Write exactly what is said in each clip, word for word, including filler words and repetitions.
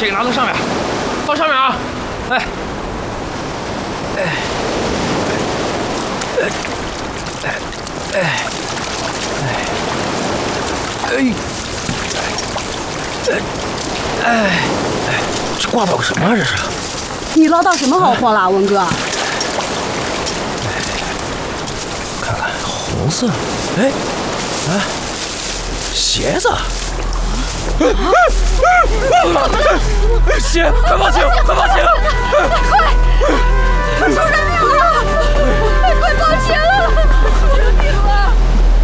这个拿到上面，到上面啊！哎，哎，哎，哎，哎，哎，哎，哎，这挂到个什么啊？这是？ 你捞到什么好货了，文哥？ 看看红色，哎，啊，鞋子。 血！快报警！快报警！ 快！他受伤了！快报警了！救命啊！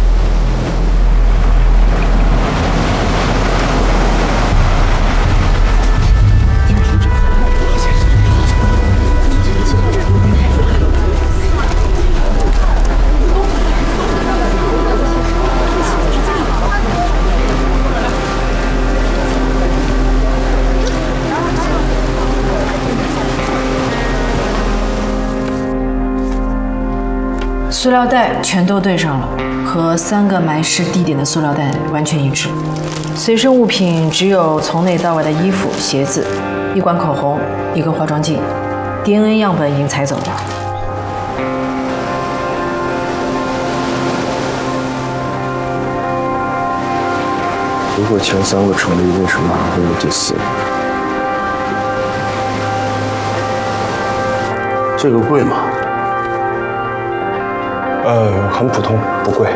塑料袋全都对上了，和三个埋尸地点的塑料袋完全一致。随身物品只有从内到外的衣服、鞋子，一管口红，一个化妆镜。D N A 样本已经采走了。 如果前三个成立，为什么还会有第四个？这个贵吗？ 呃，很普通，不贵。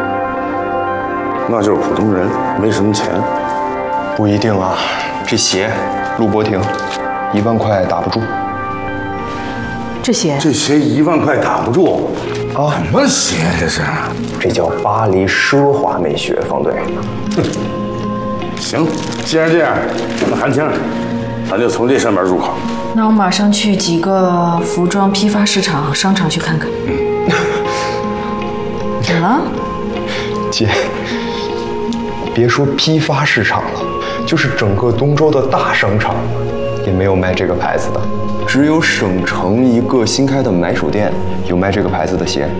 那就是普通人，没什么钱。不一定啊，这鞋，陆伯廷，一万块打不住。 这鞋， 这鞋一万块打不住啊？什么鞋这是？ 这叫巴黎奢华美学，方队。 哼，行，既然这样，那韩青，咱就从这上面入口。 那我马上去几个服装批发市场、商场去看看。嗯。 怎么了， 姐？别说批发市场了，就是整个东周的大商场，也没有卖这个牌子的。只有省城一个新开的买手店有卖这个牌子的鞋。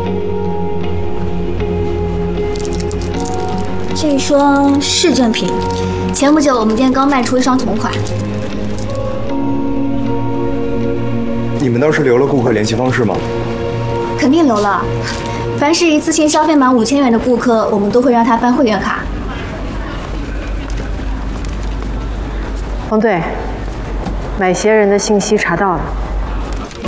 这双是正品，前不久我们店刚卖出一双同款。 你们倒是留了顾客联系方式吗？ 肯定留了。 凡是一次性消费满五千元的顾客，我们都会让他办会员卡。 黄队，买鞋人的信息查到了，